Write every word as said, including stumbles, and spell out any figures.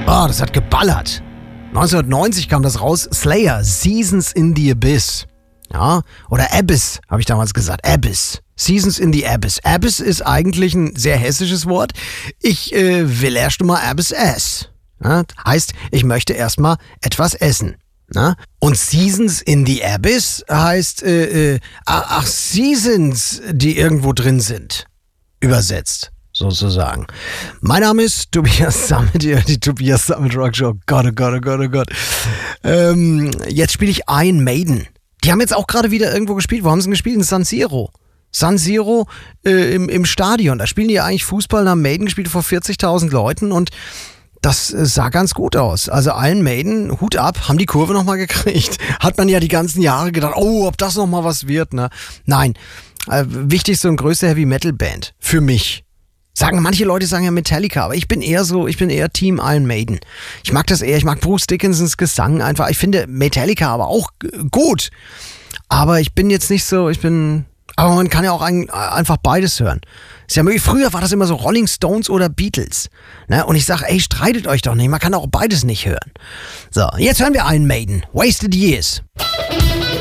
Oh, das hat geballert. neunzehnhundertneunzig kam das raus. Slayer, Seasons in the Abyss. Ja, oder Abyss, habe ich damals gesagt. Abyss. Seasons in the Abyss. Abyss ist eigentlich ein sehr hessisches Wort. Ich äh, will erst mal Abyss essen. Ja, heißt, ich möchte erstmal etwas essen. Na? Und Seasons in the Abyss heißt, äh, äh, ach, Seasons, die irgendwo drin sind. Übersetzt, sozusagen. Mein Name ist Tobias Sammet, hier die Tobias Sammet Rock Show. Gott, oh Gott, oh Gott, oh Gott. Ähm, jetzt spiele ich Iron Maiden. Die haben jetzt auch gerade wieder irgendwo gespielt. Wo haben sie denn gespielt? In San Siro. San Siro äh, im, im Stadion. Da spielen die ja eigentlich Fußball und haben Maiden gespielt vor vierzigtausend Leuten und das sah ganz gut aus. Also Iron Maiden, Hut ab, haben die Kurve nochmal gekriegt. Hat man ja die ganzen Jahre gedacht, oh, ob das nochmal was wird, ne? Nein, äh, wichtigste und größte Heavy-Metal-Band für mich. Sagen, manche Leute sagen ja Metallica, aber ich bin eher so, ich bin eher Team Iron Maiden. Ich mag das eher, ich mag Bruce Dickinsons Gesang einfach. Ich finde Metallica aber auch g- gut. Aber ich bin jetzt nicht so, ich bin, aber man kann ja auch ein, einfach beides hören. Ist ja möglich. Früher war das immer so Rolling Stones oder Beatles. Ne? Und ich sage, ey, streitet euch doch nicht. Man kann auch beides nicht hören. So, jetzt hören wir Iron Maiden. Wasted Years.